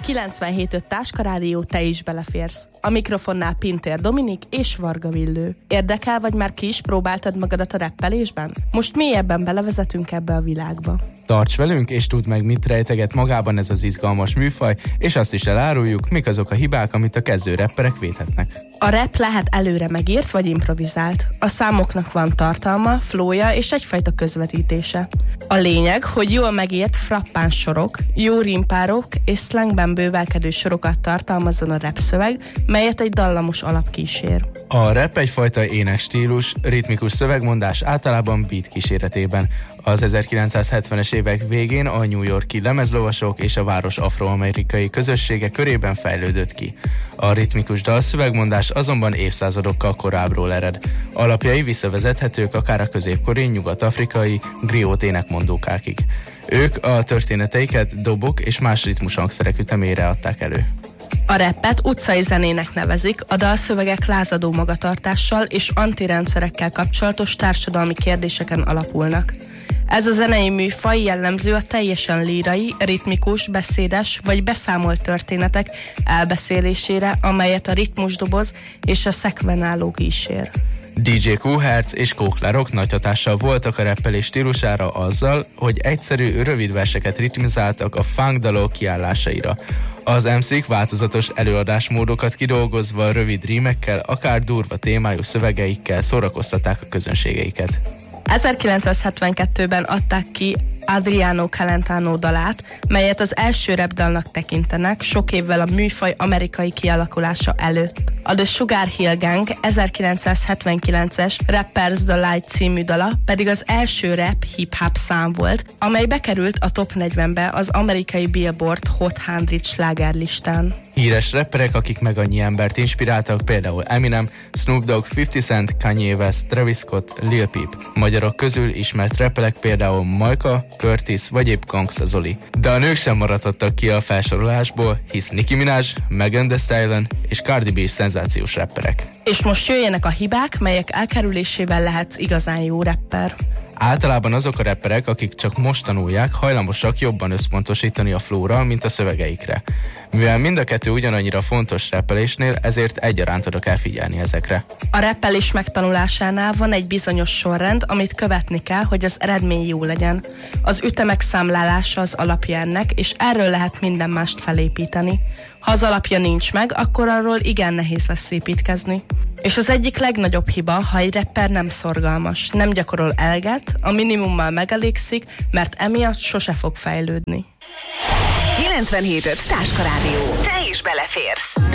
97.5 Táska Rádió, te is beleférsz. A mikrofonnál Pintér Dominik és Varga Villő. Érdekel, vagy már ki is próbáltad magadat a rappelésben? Most mélyebben belevezetünk ebbe a világba. Tarts velünk, és tudd meg, mit rejteget magában ez az izgalmas műfaj, és azt is eláruljuk, mik azok a hibák, amit a kezdő rapperek védhetnek. A rap lehet előre megírt vagy improvizált. A számoknak van tartalma, flowja és egyfajta közvetítése. A lényeg, hogy jól megírt frappáns sorok, jó rimpárok és slangben bővelkedő sorokat tartalmazzon a rap szöveg, melyet egy dallamos alap kísér. A rap egyfajta énekstílus, ritmikus szövegmondás, általában beat kíséretében. Az 1970-es évek végén a New York-i lemezlovasok és a város afroamerikai közössége körében fejlődött ki. A ritmikus dalszövegmondás azonban évszázadokkal korábbról ered. Alapjai visszavezethetők akár a középkori nyugat-afrikai griot énekmondókákig. Ők a történeteiket dobok és más ritmus hangszerek ütemére adták elő. A rappet utcai zenének nevezik, a dalszövegek lázadó magatartással és antirendszerekkel kapcsolatos társadalmi kérdéseken alapulnak. Ez a zenei műfaj jellemző a teljesen lírai, ritmikus, beszédes vagy beszámolt történetek elbeszélésére, amelyet a ritmusdoboz és a szekvenáló kísér. DJ Kool Herc és Coke La Rock nagy hatással voltak a rappelés stílusára azzal, hogy egyszerű, rövid verseket ritmizáltak a funk dalok kiállásaira. Az MC-k változatos előadásmódokat kidolgozva rövid rímekkel, akár durva témájú szövegeikkel szórakoztatták a közönségeiket. 1972-ben adták ki Adriano Celentano dalát, melyet az első rap dalnak tekintenek sok évvel a műfaj amerikai kialakulása előtt. A The Sugar Hill Gang 1979-es Rapper's Delight című dala pedig az első rap hip-hop szám volt, amely bekerült a top 40-be az amerikai Billboard Hot 100 slágerlistán. Híres rapperek, akik meg annyi embert inspiráltak, például Eminem, Snoop Dogg, 50 Cent, Kanye West, Travis Scott, Lil Peep. Magyarok közül ismert rapperek például Majka, Curtis vagy épp Gangsta Zoli. De a nők sem maradhattak ki a felsorolásból, hisz Nicki Minaj, Megan Thee Stallion és Cardi B is szenzációs rapperek. És most jöjjenek a hibák, melyek elkerülésével lehetsz igazán jó rapper. Általában azok a rapperek, akik csak most tanulják, hajlamosak jobban összpontosítani a flowra, mint a szövegeikre. Mivel mind a kettő ugyanannyira fontos rappelésnél, ezért egyaránt oda kell figyelni ezekre. A rappelés megtanulásánál van egy bizonyos sorrend, amit követni kell, hogy az eredmény jó legyen. Az ütemek számlálása az alapja ennek, és erről lehet minden mást felépíteni. Ha az alapja nincs meg, akkor arról igen nehéz lesz építkezni. És az egyik legnagyobb hiba, ha egy rapper nem szorgalmas, nem gyakorol eleget, a minimummal megelégszik, mert emiatt sose fog fejlődni. 97.5 Táska Rádió. Te is beleférsz.